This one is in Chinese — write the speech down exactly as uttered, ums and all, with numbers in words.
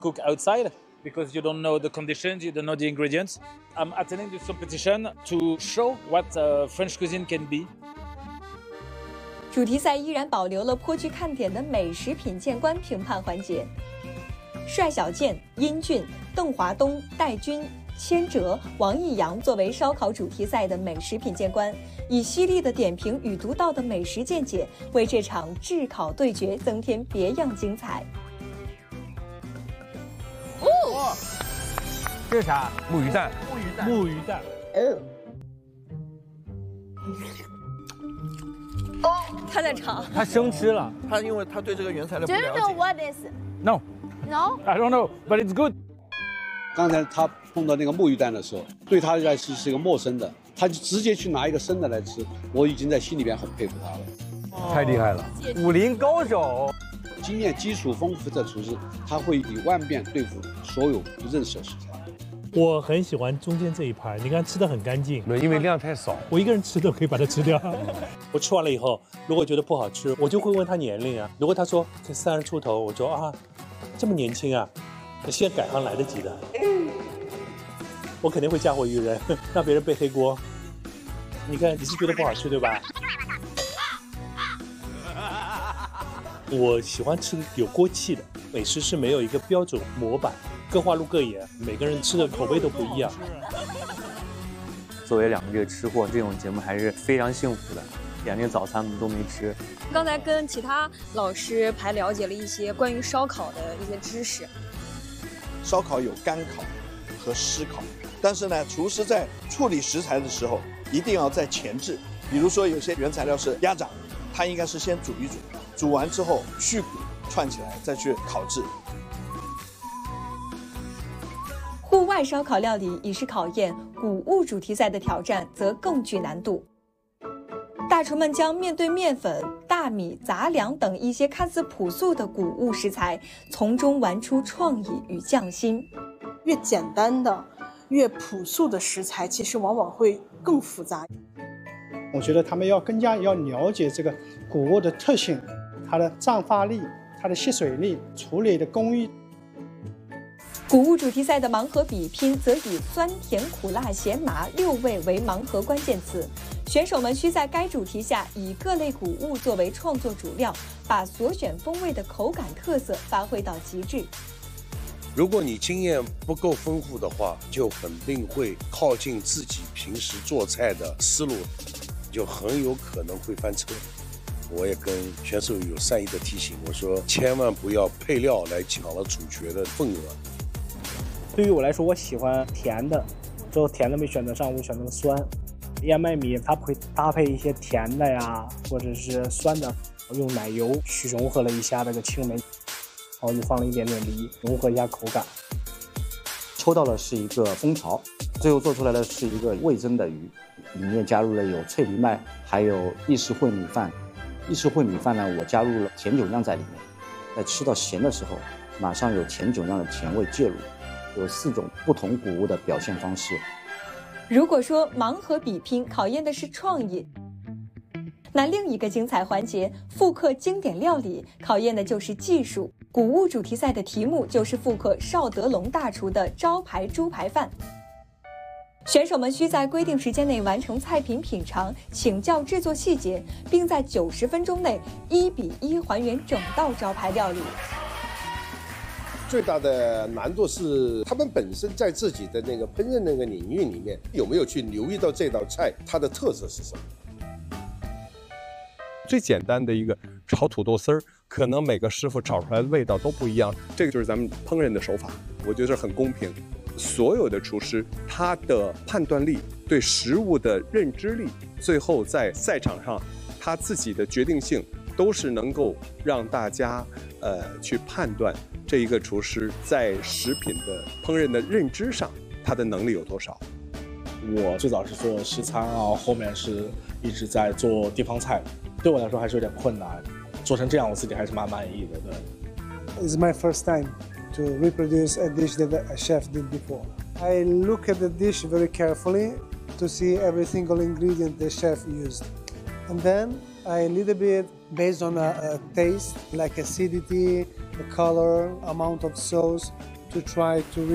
cook outside because you don't know the conditions, you don't know the ingredients. I'm attending this competition to show what uh, French cuisine can be. 主题赛依然保留了颇具看点的美食品鉴官评判环节。帅小健、殷俊、邓华东、戴军、千哲、王艺阳作为烧烤主题赛的美食品鉴官，以犀利的点评与独到的美食见解，为这场炙烤对决增添别样精彩。 哦，这是啥？ 木鱼蛋。 木鱼蛋。 木鱼蛋。 哦，他在尝， 他生吃了。 他因为他对这个原材料不了解。 Do you know what is? No. No. I don't know, but it's good. 刚才他碰到那个木鱼蛋的时候，对他来说是一个陌生的，他就直接去拿一个生的来吃，我已经在心里边很佩服他了。 太厉害了， 武林高手， 经验基础丰富的厨师，他会以万变对付所有不认识的食材。 我很喜欢中间这一盘，你看吃的很干净， 因为量太少， 我一个人吃都可以把它吃掉。我吃完了以后，如果觉得不好吃，我就会问他年龄啊。如果他说才三十出头，我说啊，这么年轻啊，现在改行来得及的。我肯定会嫁祸于人，让别人背黑锅。你看，你是觉得不好吃对吧？我喜欢吃有锅气的美食，是没有一个标准模板，各花入各眼，每个人吃的口味都不一样。 作为两个这个吃货，这种节目还是非常幸福的，连那个早餐我们都没吃。 刚才跟其他老师还了解了一些关于烧烤的一些知识。 烧烤有干烤和湿烤，但是呢，厨师在处理食材的时候一定要在前置。比如说有些原材料是鸭掌，它应该是先煮一煮，煮完之后去骨串起来再去烤制。 户外烧烤料理已是考验，谷物主题赛的挑战则更具难度。大厨们将面对面粉、大米、杂粮等一些看似朴素的谷物食材，从中玩出创意与匠心。 越简单的、越朴素的食材，其实往往会更复杂。 我觉得他们要更加要了解这个谷物的特性，它的胀发力、它的吸水力、处理的工艺。 谷物主题赛的盲盒比拼则以酸甜苦辣咸麻六味为盲盒关键词，选手们需在该主题下以各类谷物作为创作主料，把所选风味的口感特色发挥到极致。 如果你经验不够丰富的话，就肯定会靠近自己平时做菜的思路，就很有可能会翻车。我也跟选手有善意的提醒，我说千万不要配料来抢了主角的份额。 对于我来说，我喜欢甜的，之后甜的没选择上，我就选择了酸。燕麦米它会搭配一些甜的呀，或者是酸的，用奶油去融合了一下这个青梅，然后又放了一点点梨，融合一下口感。 抽到的是一个蜂巢，最后做出来的是一个味增的鱼，里面加入了有脆藜麦，还有意式烩米饭。意式烩米饭呢，我加入了甜酒酿在里面，在吃到咸的时候，马上有甜酒酿的甜味介入。有四种不同谷物的表现方式。 如果说盲盒比拼考验的是创意，那另一个精彩环节复刻经典料理考验的就是技术。谷物主题赛的题目就是复刻邵德龙大厨的招牌猪排饭。选手们需在规定时间内完成菜品品尝、请教制作细节，并在九十分钟内一比一还原整道招牌料理。 最大的难度是他们本身在自己的那个烹饪那个领域里面有没有去留意到这道菜它的特色是什么。 最简单的一个炒土豆丝儿，可能每个师傅炒出来的味道都不一样， 这个就是咱们烹饪的手法，我觉得很公平。所有的厨师他的判断力、对食物的认知力，最后在赛场上他自己的决定性，都是能够让大家呃去判断这一个厨师在食品的烹饪的认知上，他的能力有多少。 我最早是做西餐，然后后面是一直在做地方菜，对我来说还是有点困难，做成这样我自己还是蛮满意的。对。 It's my first time to reproduce a dish that a chef did before. I look at the dish very carefully to see every single ingredient the chef used, and then I a little bit based on a, a taste like acidity, the color, amount of sauce, to try to